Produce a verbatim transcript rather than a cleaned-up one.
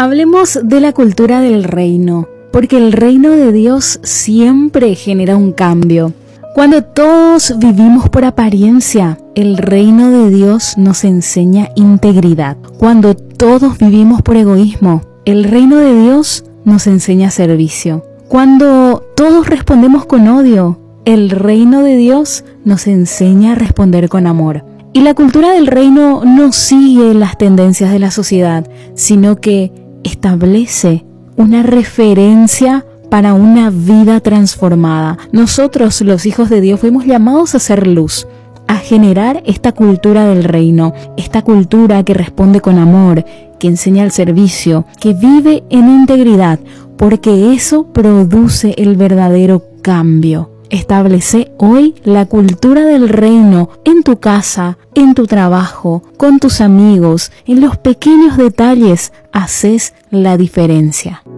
Hablemos de la cultura del reino, porque el reino de Dios siempre genera un cambio. Cuando todos vivimos por apariencia, el reino de Dios nos enseña integridad. Cuando todos vivimos por egoísmo, el reino de Dios nos enseña servicio. Cuando todos respondemos con odio, el reino de Dios nos enseña a responder con amor. Y la cultura del reino no sigue las tendencias de la sociedad, sino que establece una referencia para una vida transformada. Nosotros, los hijos de Dios, fuimos llamados a ser luz, a generar esta cultura del reino, esta cultura que responde con amor, que enseña el servicio, que vive en integridad, porque eso produce el verdadero cambio. Establece hoy la cultura del reino en tu casa, en tu trabajo, con tus amigos, en los pequeños detalles, haces la diferencia.